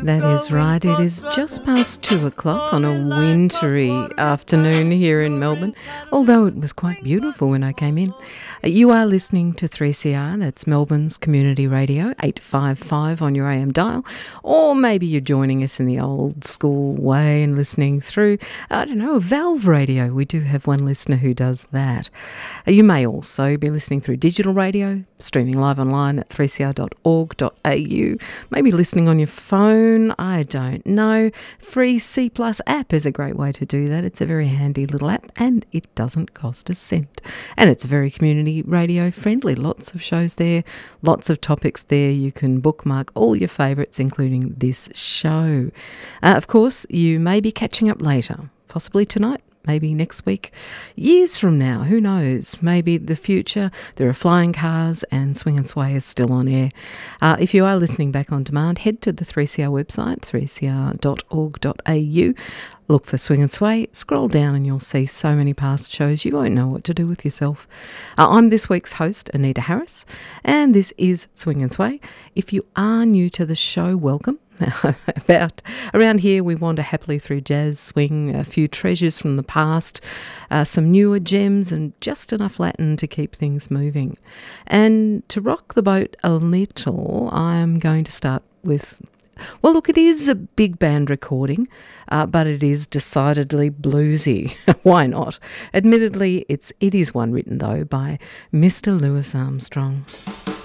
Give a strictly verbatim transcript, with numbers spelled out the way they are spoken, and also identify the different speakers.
Speaker 1: That is right. It is just past two o'clock on a wintry afternoon here in Melbourne, although it was quite beautiful when I came in. You are listening to three C R, that's Melbourne's Community Radio, eight five five on your A M dial, or maybe you're joining us in the old school way and listening through, I don't know, a Valve radio. We do have one listener who does that. You may also be listening through digital radio, streaming live online at three c r dot org dot a u, maybe listening on your phone, I don't know. Free C Plus app is a great way to do that. It's a very handy little app and it doesn't cost a cent. And it's very community radio friendly. Lots of shows there, lots of topics there. You can bookmark all your favourites, including this show. Uh, of course, you may be catching up later, possibly tonight. Maybe next week, years from now, who knows? Maybe the future. There are flying cars and Swing and Sway is still on air. Uh, if you are listening back on demand, head to the three C R website, three c r dot org dot a u. Look for Swing and Sway, scroll down and you'll see so many past shows you won't know what to do with yourself. Uh, I'm this week's host, Anita Harris, and this is Swing and Sway. If you are new to the show, welcome. About around here we wander happily through jazz, swing, a few treasures from the past, uh, some newer gems and just enough Latin to keep things moving. And to rock the boat a little, I'm going to start with, well look, it is a big band recording, uh, but it is decidedly bluesy. Why not? Admittedly, it's it is one written though by Mister Louis Armstrong.